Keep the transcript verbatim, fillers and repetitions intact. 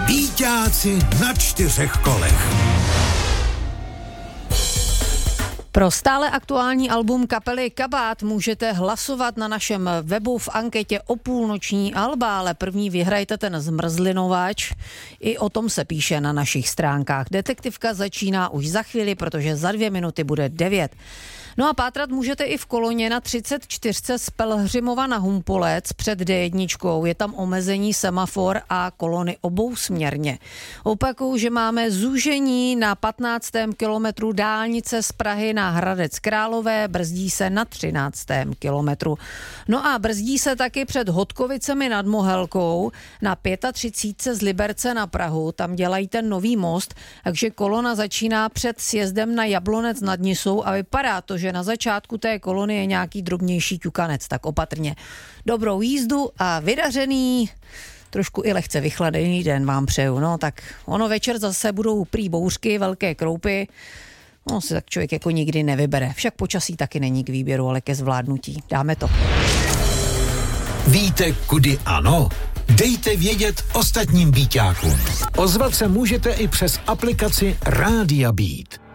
Býťáci na čtyřech kolech. Pro stále aktuální album kapely Kabát můžete hlasovat na našem webu v anketě o půlnoční alba, ale první vyhrajte ten zmrzlinovač. I o tom se píše na našich stránkách. Detektivka začíná už za chvíli, protože za dvě minuty bude devět. No a pátrat můžete i v koloně na třicet čtyřce z Pelhřimova na Humpolec před D jedna. Je tam omezení semafor a kolony obousměrně. Opakuju, že máme zúžení na patnáctém kilometru dálnice z Prahy na Hradec Králové, brzdí se na třináctém kilometru. No a brzdí se taky před Hodkovicemi nad Mohelkou na třicet pět z Liberce na Prahu. Tam dělají ten nový most, takže kolona začíná před sjezdem na Jablonec nad Nisou a vypadá to, že na začátku té kolony je nějaký drobnější ťukanec, tak opatrně. Dobrou jízdu a vydařený, trošku i lehce vychladený den vám přeju. No tak ono večer zase budou prý bouřky, velké kroupy, no si tak člověk jako nikdy nevybere. Však počasí taky není k výběru, ale ke zvládnutí. Dáme to. Víte, kudy ano? Dejte vědět ostatním býťákům. Ozvat se můžete i přes aplikaci Rádia Beat.